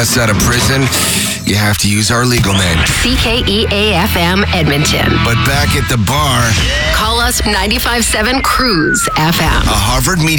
us out of prison, you have to use our legal name. CKEA-FM Edmonton. But back at the bar, Call us 95.7 Cruise FM. a Harvard Media